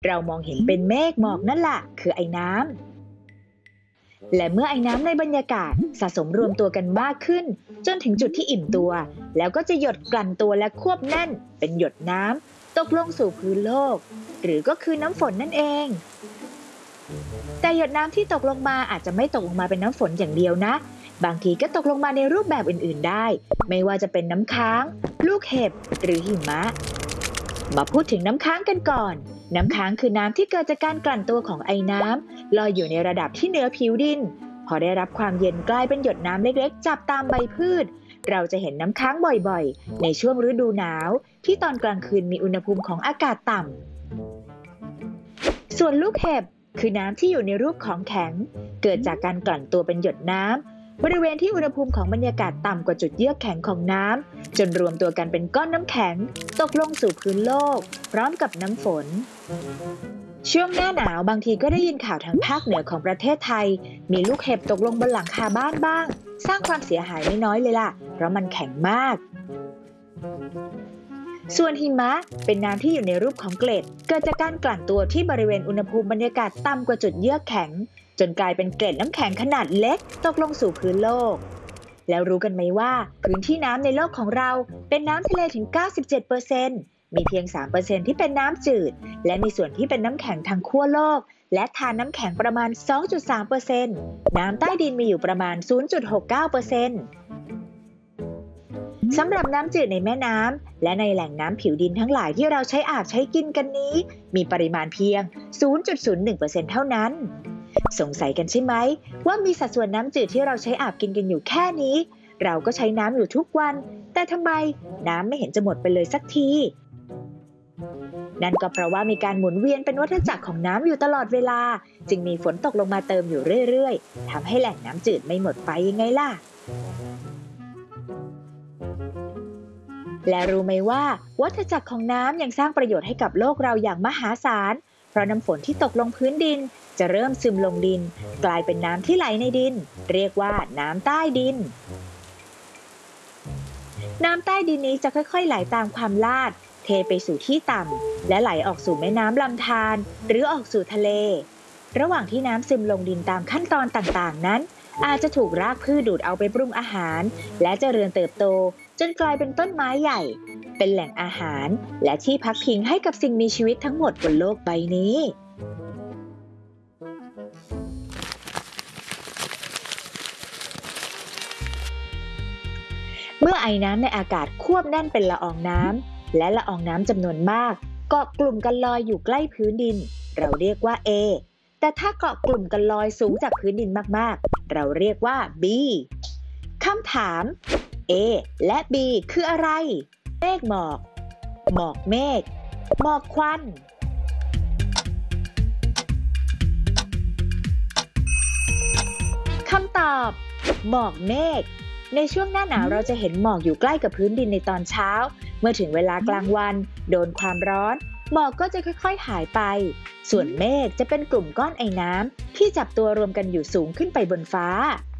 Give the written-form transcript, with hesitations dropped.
เรามองเห็นเป็นเมฆหมอกนั่นแหละคือไอน้ำและเมื่อไอน้ำในบรรยากาศสะสมรวมตัวกันมากขึ้นจนถึงจุดที่อิ่มตัวแล้วก็จะหยดกลั่นตัวและควบแน่นเป็นหยดน้ำตกลงสู่พื้นโลกหรือก็คือน้ำฝนนั่นเองแต่หยดน้ำที่ตกลงมาอาจจะไม่ตกลงมาเป็นน้ำฝนอย่างเดียวนะบางทีก็ตกลงมาในรูปแบบอื่นๆได้ไม่ว่าจะเป็นน้ำค้างลูกเห็บหรือหิมะมาพูดถึงน้ำค้างกันก่อนน้ำค้างคือน้ำที่เกิดจากการกลั่นตัวของไอน้ำลอยอยู่ในระดับที่เหนือผิวดินพอได้รับความเย็นกลายเป็นหยดน้ำเล็กๆจับตามใบพืชเราจะเห็นน้ำค้างบ่อยๆในช่วงฤดูหนาวที่ตอนกลางคืนมีอุณหภูมิของอากาศต่ำส่วนลูกเห็บคือน้ำที่อยู่ในรูปของแข็งเกิดจากการกลั่นตัวเป็นหยดน้ำบริเวณที่อุณหภูมิของบรรยากาศต่ำกว่าจุดเยือกแข็งของน้ำจนรวมตัวกันเป็นก้อนน้ำแข็งตกลงสู่พื้นโลกพร้อมกับน้ำฝนช่วงหน้าหนาวบางทีก็ได้ยินข่าวทางภาคเหนือของประเทศไทยมีลูกเห็บตกลงบนหลังคาบ้านบ้างสร้างความเสียหายไม่น้อยเลยล่ะเพราะมันแข็งมากส่วนหิมะเป็นน้ำที่อยู่ในรูปของเกล็ดเกิดจากการกลั่นตัวที่บริเวณอุณหภูมิบรรยากาศต่ำกว่าจุดเยือกแข็งจนกลายเป็นเกล็ดน้ำแข็งขนาดเล็กตกลงสู่พื้นโลกแล้วรู้กันไหมว่าพื้นที่น้ำในโลกของเราเป็นน้ำทะเลถึง 97% มีเพียง 3% ที่เป็นน้ำจืดและมีส่วนที่เป็นน้ำแข็งทางขั้วโลกและทานน้ำแข็งประมาณ 2.3% น้ำใต้ดินมีอยู่ประมาณ 0.69%สำหรับน้ำจืดในแม่น้ำและในแหล่งน้ำผิวดินทั้งหลายที่เราใช้อาบใช้กินกันนี้มีปริมาณเพียง 0.01% เท่านั้นสงสัยกันใช่ไหมว่ามีสัดส่วนน้ำจืดที่เราใช้อาบกินกันอยู่แค่นี้เราก็ใช้น้ำอยู่ทุกวันแต่ทำไมน้ำไม่เห็นจะหมดไปเลยสักทีนั่นก็เพราะว่ามีการหมุนเวียนเป็นวัฏจักรของน้ำอยู่ตลอดเวลาจึงมีฝนตกลงมาเติมอยู่เรื่อยๆทำให้แหล่งน้ำจืดไม่หมดไปยังไงล่ะและรู้ไหมว่าวัฏจักรของน้ำยังสร้างประโยชน์ให้กับโลกเราอย่างมหาศาลเพราะน้ำฝนที่ตกลงพื้นดินจะเริ่มซึมลงดินกลายเป็นน้ำที่ไหลในดินเรียกว่าน้ำใต้ดินน้ำใต้ดินนี้จะค่อยๆไหลตามความลาดเทไปสู่ที่ต่ำและไหลออกสู่แม่น้ำลำธารหรือออกสู่ทะเลระหว่างที่น้ำซึมลงดินตามขั้นตอนต่างๆนั้นอาจจะถูกรากพืชดูดเอาไปปรุงอาหารและเจริญเติบโตจนกลายเป็นต้นไม้ใหญ่เป็นแหล่งอาหารและที่พักพิงให้กับสิ่งมีชีวิตทั้งหมดบนโลกใบนี้เมื่อไอน้ำในอากาศควบแน่นเป็นละอองน้ำและละอองน้ำจำนวนมากเกาะกลุ่มกันลอยอยู่ใกล้พื้นดินเราเรียกว่า A แต่ถ้าเกาะกลุ่มกันลอยสูงจากพื้นดินมากๆเราเรียกว่า B คำถาม A และ B คืออะไรเมฆหมอกหมอกเมฆหมอกควันคำตอบหมอกเมฆในช่วงหน้าหนาวเราจะเห็นหมอกอยู่ใกล้กับพื้นดินในตอนเช้าเมื่อถึงเวลากลางวันโดนความร้อนหมอกก็จะค่อยๆหายไปส่วนเมฆจะเป็นกลุ่มก้อนไอน้ำที่จับตัวรวมกันอยู่สูงขึ้นไปบนฟ้า